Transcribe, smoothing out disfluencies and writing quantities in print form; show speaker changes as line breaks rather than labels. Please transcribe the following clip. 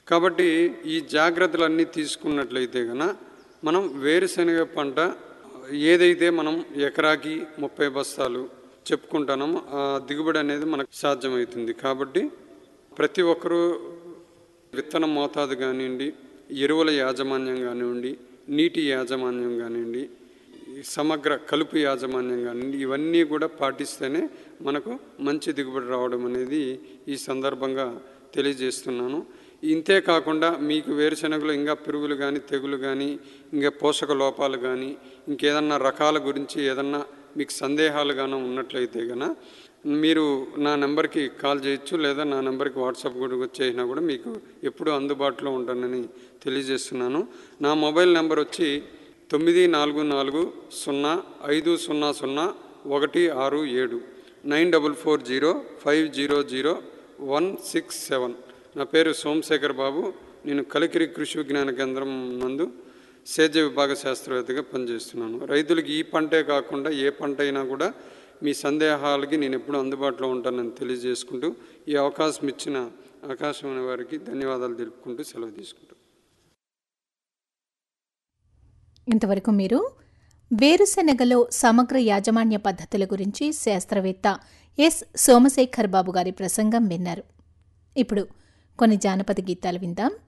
కాబట్టి ఈ జాగ్రత్తలన్నీ తీసుకున్నట్లయితే కనుక మనం వేరుశనగ పంట ఏదైతే మనం ఎకరాకి 30 బస్తాలు చెప్పుకుంటున్నామో ఆ దిగుబడి అనేది మనకు సాధ్యమవుతుంది. కాబట్టి ప్రతి ఒక్కరూ విత్తన మోతాదు కానివ్వండి, ఎరువుల యాజమాన్యం కానివ్వండి, నీటి యాజమాన్యం కానివ్వండి, సమగ్ర కలుపు యాజమాన్యం కానివ్వండి, ఇవన్నీ కూడా పాటిస్తేనే మనకు మంచి దిగుబడి రావడం అనేది ఈ సందర్భంగా తెలియజేస్తున్నాను. ఇంతే కాకుండా మీకు వేరుశనగలో ఇంకా పురుగులు కానీ, తెగులు కానీ, ఇంకా పోషక లోపాలు కానీ, ఇంకేదన్నా రకాల గురించి ఏదన్నా మీకు సందేహాలు కానీ ఉన్నట్లయితే కనుక మీరు నా నెంబర్కి కాల్ చేయొచ్చు, లేదా నా నెంబర్కి వాట్సాప్ కూడా వచ్చేసినా కూడా మీకు ఎప్పుడూ అందుబాటులో ఉంటానని తెలియజేస్తున్నాను. నా మొబైల్ నెంబర్ వచ్చి 9405000167 9440500167. నా పేరు సోమశేఖర్ బాబు. నేను కలికిరి కృషి విజ్ఞాన కేంద్రం నందు సేద్య విభాగ శాస్త్రవేత్తగా పనిచేస్తున్నాను. రైతులకు ఈ పంటే కాకుండా ఏ పంట అయినా కూడా మీ సందేహాలకి నేను ఎప్పుడూ అందుబాటులో ఉంటానని తెలియజేసుకుంటూ ఈ అవకాశం ఇచ్చిన ఆకాశవాణి వారికి ధన్యవాదాలు తెలుపుకుంటూ సెలవు తీసుకుంటాను.
ఇంతవరకు మీరు వేరుశెనగలో సమగ్ర యాజమాన్య పద్ధతుల గురించి శాస్త్రవేత్త ఎస్ సోమశేఖర్ బాబు గారి ప్రసంగం విన్నారు. ఇప్పుడు కొన్ని జానపద గీతాలు విందాం.